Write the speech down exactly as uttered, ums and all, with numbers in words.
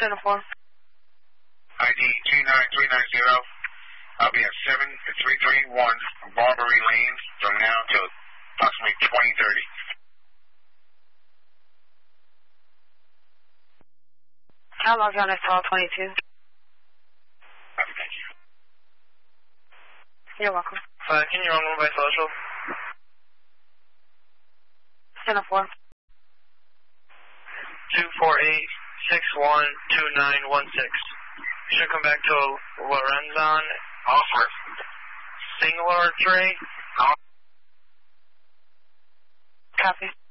Center four. I D two nine three nine zero. I'll be at seven three three one Barbary Lane from now till approximately twenty thirty. I'll log on at call twenty-two. Okay, thank you. You're welcome. Uh, can you run one by social? Center four. two four eight six one two nine one six. You should come back to Lorenzon. Offer. Singular tray. Copy.